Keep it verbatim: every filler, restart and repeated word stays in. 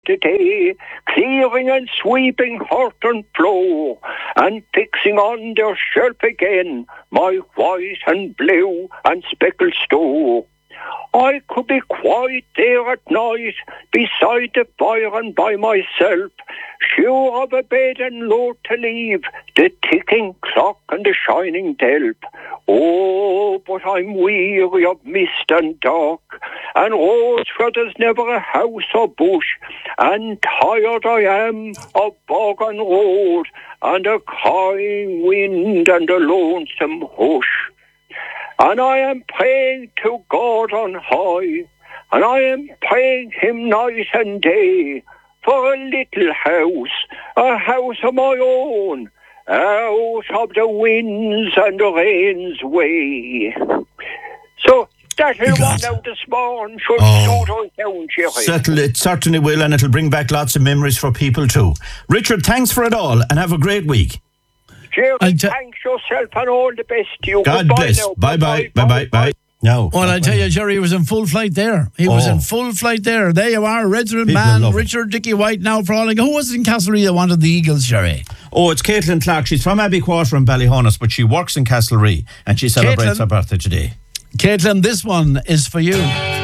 after day, clearing and sweeping hearth and floor, and fixing on their shelf again my white and blue and speckled store. I could be quiet there at night, beside the fire and by myself, sure of a bed and load to leave, the ticking clock and the shining delp. Oh, but I'm weary of mist and dark, and roads where there's never a house or bush, and tired I am of bog and road, and a crying wind and a lonesome hush. And I am praying to God on high, and I am praying him night and day, for a little house, a house of my own, out of the winds and the rain's way. So that'll run out this morning, should oh, shoot us down, Jerry. Settle, it certainly will, and it'll bring back lots of memories for people too. Richard, thanks for it all, and have a great week. Jerry, t- thanks yourself and all the best to you. God Goodbye bless. now. Bye bye. Bye bye. Bye. No. Well, I tell you, Jerry, he was in full flight there. He oh. was in full flight there. There you are, resident man, Richard Dickie White now for all. Who was it in Castlereagh that wanted the Eagles, Jerry? Oh, it's Caitlin Clark. She's from Abbey Quarter in Ballyhonus, but she works in Castlereagh and she celebrates Caitlin, her birthday today. Caitlin, this one is for you.